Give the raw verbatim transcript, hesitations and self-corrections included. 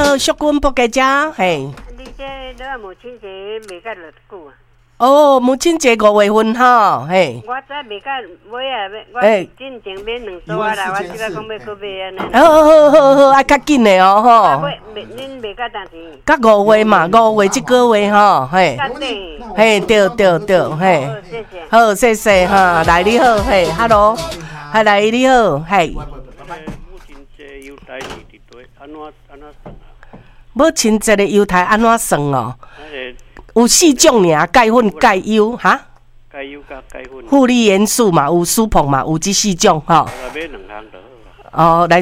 好，淑君不家家，嘿。 你这你母亲节未到偌久啊？ 哦，母亲节五月份哈，嘿。 我知未到买啊，我进前买两组啊啦，我即摆讲要搁买安尼。 好好好好，爱较紧的哦吼。 买未恁未到当时？ 甲五月嘛，五月即个月吼，嘿。嘿，对对对，嘿。 好，谢谢。 好，谢谢哈，来你好，嘿 ，hello，嗨来你好，嘿。 母亲节犹太是伫对，安怎安怎算啊？ 母亲节的犹太安怎算哦？ 那有四种尔，钙粉、钙优哈。 钙油甲钙粉。 负离元素嘛，有苏硼嘛，有这四种吼。 来买两项就好啦。 哦，来